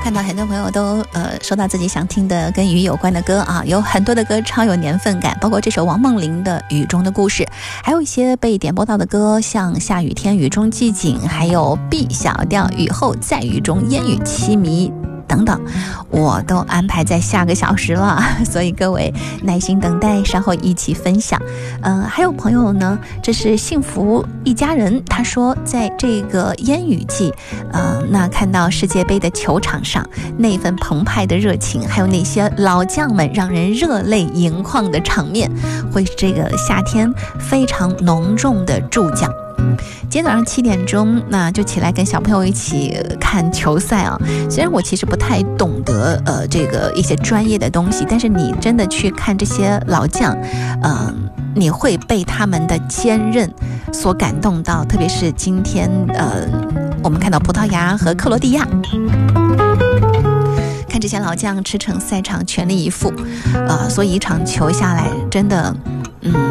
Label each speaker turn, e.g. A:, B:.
A: 看到很多朋友都说到自己想听的跟雨有关的歌啊，有很多的歌超有年份感，包括这首王梦玲的《雨中的故事》，还有一些被点播到的歌，像下雨天雨中寂静，还有 B 小调雨后在雨中烟雨凄迷等等，我都安排在下个小时了，所以各位耐心等待，稍后一起分享。还有朋友呢，这是幸福一家人，他说在这个烟雨季，那看到世界杯的球场上那份澎湃的热情，还有那些老将们让人热泪盈眶的场面，会是这个夏天非常浓重的注脚。今天早上7点钟，那就起来跟小朋友一起看球赛啊。虽然我其实不太懂得这个一些专业的东西，但是你真的去看这些老将，你会被他们的坚韧所感动到。特别是今天我们看到葡萄牙和克罗地亚，看这些老将驰骋赛场全力以赴，所以一场球下来真的